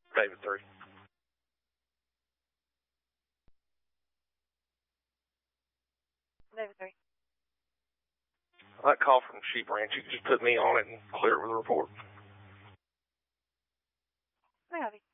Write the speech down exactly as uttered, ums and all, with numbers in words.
David three. David three. That call from Sheep Ranch, you can just put me on it and clear it with a report. I got it.